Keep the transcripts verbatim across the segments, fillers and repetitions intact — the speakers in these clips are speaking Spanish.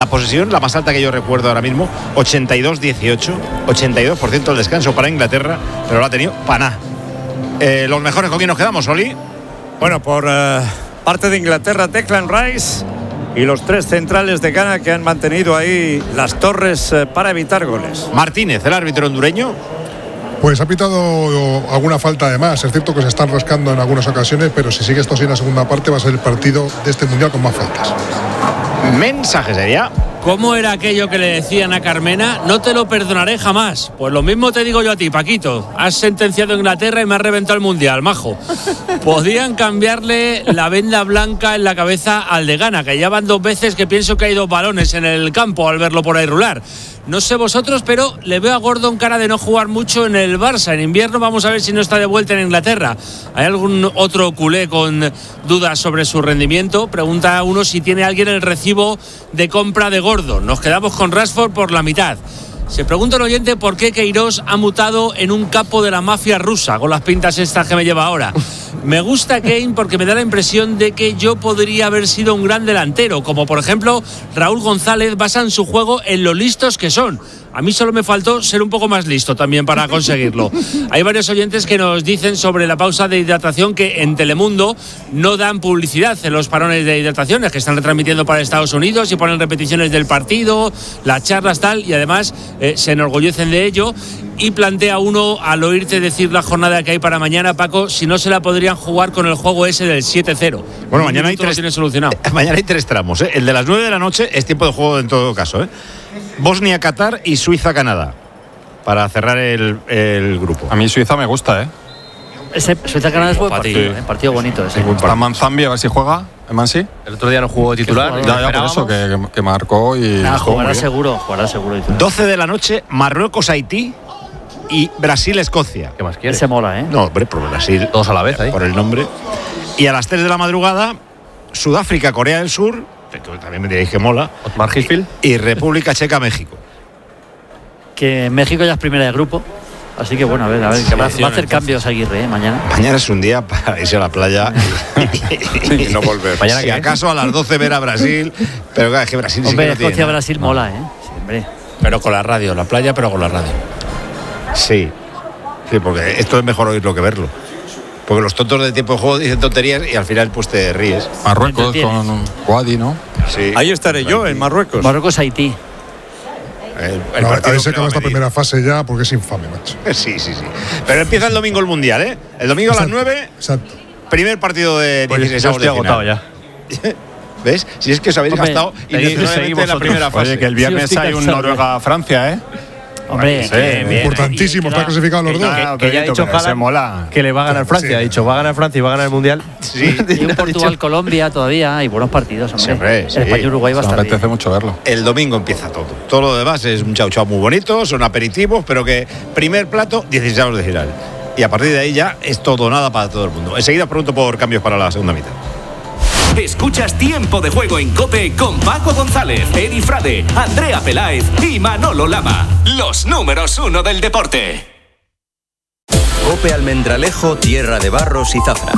posesión, la más alta que yo recuerdo ahora mismo, ochenta y dos dieciocho, ochenta y dos por ciento del descanso para Inglaterra, pero lo ha tenido para nada. Eh, los mejores, ¿con quién nos quedamos, Oli? Bueno, por uh, parte de Inglaterra, Declan Rice y los tres centrales de Ghana que han mantenido ahí las torres uh, para evitar goles. Martínez, el árbitro hondureño. Pues ha pitado alguna falta de más. Es cierto que se están rascando en algunas ocasiones, pero si sigue esto así en la segunda parte va a ser el partido de este mundial con más faltas. Mensaje sería. ¿Cómo era aquello que le decían a Carmena? No te lo perdonaré jamás. Pues lo mismo te digo yo a ti, Paquito. Has sentenciado a Inglaterra y me has reventado el mundial, majo. Podían cambiarle la venda blanca en la cabeza al de Ghana, que ya van dos veces que pienso que hay dos balones en el campo al verlo por ahí rular. No sé vosotros, pero le veo a Gordon cara de no jugar mucho en el Barça. En invierno vamos a ver si no está de vuelta en Inglaterra. ¿Hay algún otro culé con dudas sobre su rendimiento? Pregunta uno si tiene alguien el recibo de compra de Gordon. Nos quedamos con Rashford por la mitad. Se pregunta el oyente por qué Queiroz ha mutado en un capo de la mafia rusa con las pintas estas que me lleva ahora. Me gusta Kane porque me da la impresión de que yo podría haber sido un gran delantero, como por ejemplo Raúl González. Basan su juego en lo listos que son. A mí solo me faltó ser un poco más listo también para conseguirlo. Hay varios oyentes que nos dicen sobre la pausa de hidratación que en Telemundo no dan publicidad en los parones de hidrataciones que están retransmitiendo para Estados Unidos y ponen repeticiones del partido, las charlas tal, y además eh, se enorgullecen de ello. Y plantea uno, al oírte decir la jornada que hay para mañana, Paco, si no se la podrían jugar con el juego ese del siete cero. Bueno, mañana hay tres, tiene solucionado. Eh, mañana hay tres tramos, ¿eh? El de las nueve de la noche es tiempo de juego en todo caso, ¿eh? Bosnia-Qatar y Suiza-Canadá para cerrar el, el grupo. A mí Suiza me gusta, ¿eh? Ese Suiza-Canadá es buen partido, sí. ¿eh? Partido bonito ese. Está Manzambi, a ver si juega. ¿Mansi? El otro día no jugó de titular. Ya, ya, por eso, que, que marcó y... Nah, jugará seguro, jugará seguro. doce de la noche, Marruecos-Haití y Brasil-Escocia. ¿Qué más quieres? Ese mola, ¿eh? No, hombre, por Brasil. Todos a la vez ahí. Por el nombre. Y a las tres de la madrugada, Sudáfrica-Corea del Sur, que también me diréis que mola. Otmar Hitzfeld. Y, y República Checa-México. Que México ya es primera de grupo. Así que bueno, a ver, a ver, que va, va a hacer cambios Aguirre, ¿eh? Mañana. Mañana es un día para irse a la playa y, y no volver. Mañana, si ¿qué? acaso a las doce ver a Brasil, pero claro, es que Brasil hombre, sí que no tiene Escocia-Brasil mola, ¿eh? Sí, hombre. Pero con la radio, la playa, pero con la radio. Sí, sí, porque esto es mejor oírlo que verlo. Porque los tontos de tiempo de juego dicen tonterías y al final pues te ríes. Marruecos con Wadi, ¿no? Sí. Ahí estaré yo, en Marruecos. Marruecos-Haití. El, el No, a ver si que acaba va esta a medir. primera fase ya, porque es infame, macho. Sí, sí, sí. Pero empieza el domingo el Mundial, ¿eh? El domingo a las nueve, Exacto. primer partido de Pues dieciséis yo avos estoy de agotado final. ya. ¿Ves? Si es que os habéis Hombre, gastado seguid- innecesariamente seguid en la primera fase. Oye, que el viernes Sí, estoy hay un cansado. Noruega-Francia, ¿eh? Hombre, Sí, que- bien. Importantísimo, están clasificados los dos. Ah, Que ya ha Pedrito, dicho pero ese Haaland mola. que le va a ganar Francia. Sí. Ha dicho, va a ganar Francia y va a ganar el Mundial. Sí. y un Portugal-Colombia todavía, y buenos partidos, hombre. Sí, hombre, sí. El España-Uruguay va a Me estar apetece bien. mucho verlo. El domingo empieza todo. Todo lo demás es un chau chau muy bonito, son aperitivos, pero que primer plato, dieciséis avos de final. Y a partir de ahí ya es todo o nada para todo el mundo. Enseguida pregunto por cambios para la segunda mitad. Escuchas Tiempo de Juego en COPE con Paco González, Edi Frade, Andrea Peláez y Manolo Lama. Los números uno del deporte. COPE Almendralejo, tierra de barros y zafra.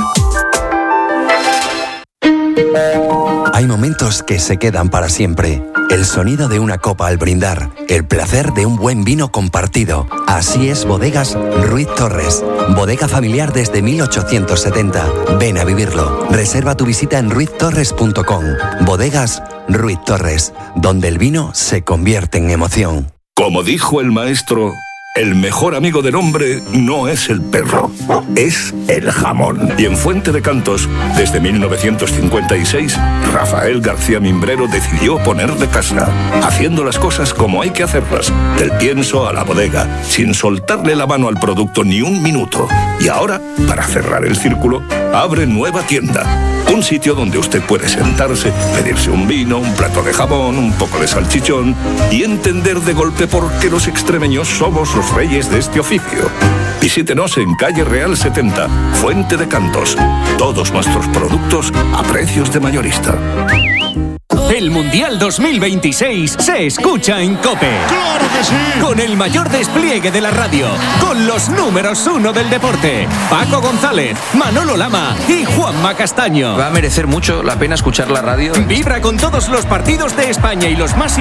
Hay momentos que se quedan para siempre. El sonido de una copa al brindar, el placer de un buen vino compartido. Así es Bodegas Ruiz Torres. Bodega familiar desde mil ochocientos setenta. Ven a vivirlo. Reserva tu visita en ruiz torres punto com. Bodegas Ruiz Torres, donde el vino se convierte en emoción. Como dijo el maestro, el mejor amigo del hombre no es el perro, es el jamón. Y en Fuente de Cantos, desde mil novecientos cincuenta y seis, Rafael García Mimbrero decidió ponerle casa, haciendo las cosas como hay que hacerlas, del pienso a la bodega, sin soltarle la mano al producto ni un minuto. Y ahora, para cerrar el círculo, abre nueva tienda. Un sitio donde usted puede sentarse, pedirse un vino, un plato de jamón, un poco de salchichón y entender de golpe por qué los extremeños somos los reyes de este oficio. Visítenos en calle Real setenta, Fuente de Cantos. Todos nuestros productos a precios de mayorista. El Mundial dos mil veintiséis se escucha en COPE. ¡Claro que sí! Con el mayor despliegue de la radio, con los números uno del deporte, Paco González, Manolo Lama y Juanma Castaño. Va a merecer mucho la pena escuchar la radio. Vibra con todos los partidos de España y los más